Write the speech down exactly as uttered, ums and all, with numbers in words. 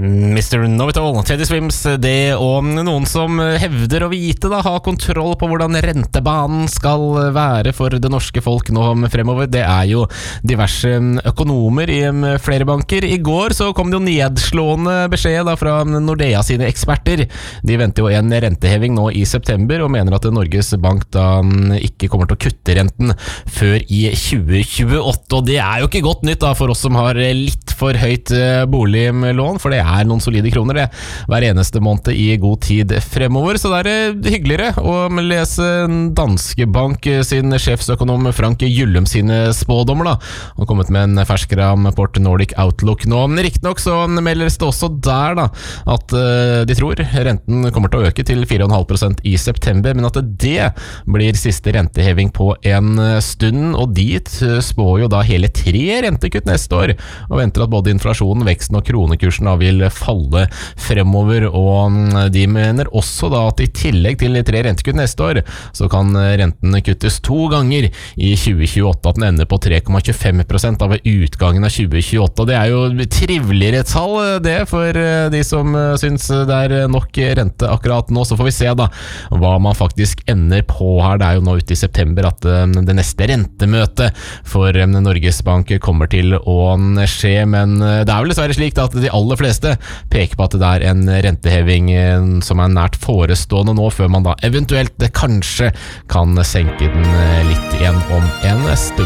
mister Know-it-all, Teddy Swims, det og noen som hevder å vite da, ha kontroll på hvordan rentebanen skal være for det norske folk nå fremover. Det er jo diverse økonomer i flere banker. I går så kom det jo nedslående beskjed da fra Nordea sine eksperter. De venter jo en renteheving nå i september og mener at Norges Bank da ikke kommer til å kutte renten før i tjue tjueåtte, og det er jo ikke godt nytt da for oss som har litt for høyt boliglån, for det er noen solide kroner det, hver eneste måned i god tid fremover. Så det er hyggeligere å lese Danske Bank sin sjefsøkonom Frank Gyllum sine spådommer da. Han har kommet med en fersk rapport Nordic Outlook nå. Riktig nok så meldes det også der da, at uh, de tror renten kommer til å øke til fire komma fem prosent i september, men at det blir siste renteheving på en stund, og dit spår jo da hele tre rentekutt neste år, og venter at både inflasjonen, veksten og kronekursen da vil falle fremover, og de mener også da at i tillegg til tre rentekutt neste år, så kan renten kuttes to ganger i tjue tjueåtte, at den ender på tre komma tjuefem prosent av utgangen av tjue tjueåtte, og det er jo triveligere tall det for de som synes det er nok rente akkurat nå. Så får vi se da hva man faktisk ender på her. Det er jo nå ute i september at det neste rentemøtet for Norges Bank kommer til å skje, men det er vel dessverre slik at de aller fleste peker på at det er en renteheving som er nært forestående nå, før man da eventuelt kanskje kan senke den litt igjen om en stund.